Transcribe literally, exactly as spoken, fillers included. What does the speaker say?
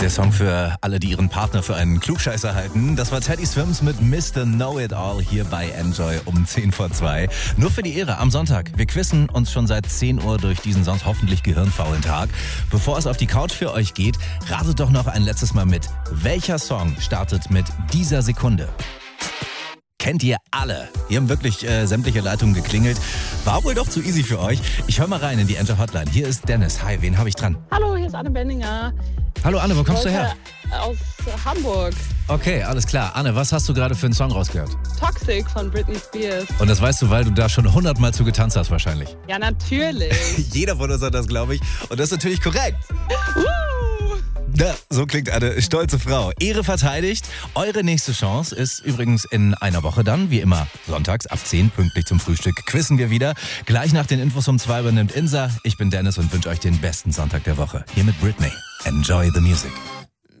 der Song für alle, die ihren Partner für einen Klugscheißer halten. Das war Teddy Swims mit Mister Know-It-All hier bei Enjoy um zehn vor zwei. Nur für die Ehre am Sonntag. Wir quizzen uns schon seit zehn Uhr durch diesen sonst hoffentlich gehirnfaulen Tag. Bevor es auf die Couch für euch geht, ratet doch noch ein letztes Mal mit. Welcher Song startet mit dieser Sekunde? Kennt ihr alle? Hier haben wirklich äh, sämtliche Leitungen geklingelt. War wohl doch zu easy für euch. Ich höre mal rein in die Enjoy Hotline. Hier ist Dennis. Hi, wen habe ich dran? Hallo, hier ist Anne Benninger. Hallo Anne, wo kommst du her? Aus Hamburg. Okay, alles klar. Anne, was hast du gerade für einen Song rausgehört? Toxic von Britney Spears. Und das weißt du, weil du da schon hundertmal zu getanzt hast wahrscheinlich. Ja, natürlich. Jeder von uns hat das, glaube ich. Und das ist natürlich korrekt. Uh. Na, so klingt eine stolze Frau. Ehre verteidigt. Eure nächste Chance ist übrigens in einer Woche dann, wie immer, sonntags ab zehn, pünktlich zum Frühstück, quizzen wir wieder. Gleich nach den Infos um zwei übernimmt Insa. Ich bin Dennis und wünsche euch den besten Sonntag der Woche. Hier mit Britney. Enjoy the music.